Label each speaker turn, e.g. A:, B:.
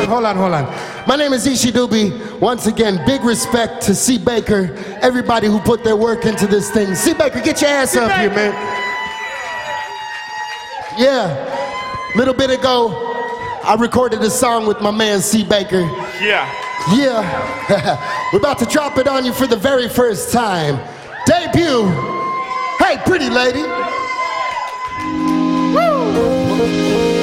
A: hold on. My name is Ishi Doobie. Once again, big respect to C. Baker, everybody who put their work into this thing. C. Baker, get your ass up here, man. Yeah, little bit ago, I recorded a song with my man C. Baker.
B: Yeah.
A: We're about to drop it on you for the very first time. Debut. Hey, pretty lady. Woo!